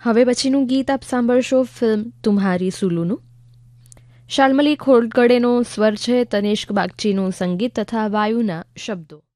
હવે પછીનું ગીત આપ સાંભળશો ફિલ્મ તુમ્હારી સુલુનું. શાલ્મલી ખોડગડેનો સ્વર છે, તનિષ્ક બાગચીનું સંગીત તથા વાયુના શબ્દો.